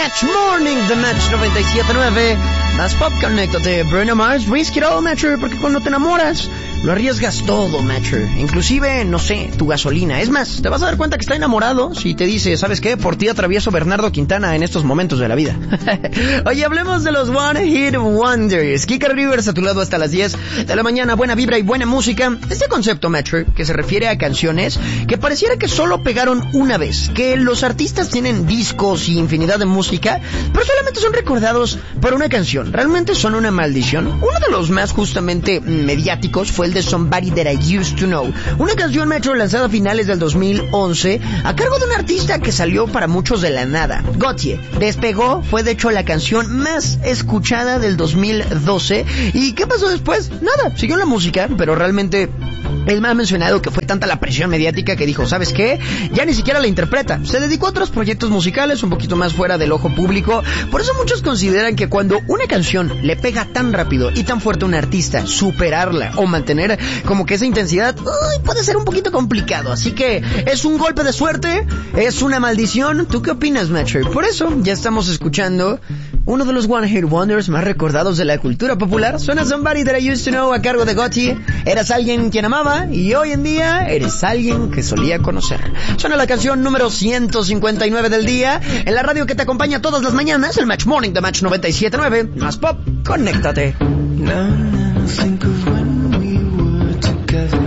Match Morning, The Match 97.9. Más pop, conéctate. Bruno Mars, Risk It All, Matcher, porque cuando te enamoras, lo arriesgas todo, Matcher. Inclusive, no sé, tu gasolina. Es más, te vas a dar cuenta que está enamorado si te dice, ¿sabes qué? Por ti atravieso Bernardo Quintana en estos momentos de la vida. Oye, hablemos de los One Hit Wonders. Kika Rivers a tu lado hasta las 10 de la mañana. Buena vibra y buena música. Este concepto, Matcher, que se refiere a canciones que pareciera que solo pegaron una vez. Que los artistas tienen discos y infinidad de música, pero solamente son recordados por una canción. Realmente son una maldición. Uno de los más justamente mediáticos fue el de Somebody That I Used To Know, una canción Metro lanzada a finales del 2011 a cargo de un artista que salió para muchos de la nada. Gotye despegó, fue de hecho la canción más escuchada del 2012. ¿Y qué pasó después? Nada, siguió la música, pero realmente él me ha mencionado que fue tanta la presión mediática que dijo, ¿sabes qué? Ya ni siquiera la interpreta. Se dedicó a otros proyectos musicales un poquito más fuera del ojo público. Por eso muchos consideran que cuando una canción le pega tan rápido y tan fuerte a un artista, superarla o mantener como que esa intensidad puede ser un poquito complicado. Así que es un golpe de suerte, es una maldición. ¿Tú qué opinas, Matcher? Por eso ya estamos escuchando uno de los One Hit Wonders más recordados de la cultura popular. Suena Somebody That I Used To Know a cargo de Gotye. Eras alguien quien amaba y hoy en día eres alguien que solía conocer. Suena la canción número 159 del día en la radio que te acompaña todas las mañanas, el Match Morning de Match 97.9. Más pop, conéctate. Now think of when we were together.